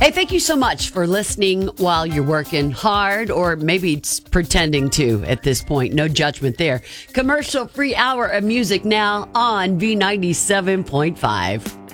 Hey, thank you so much for listening while you're working hard, or maybe it's pretending to at this point. No judgment there. Commercial free hour of music now on V97.5.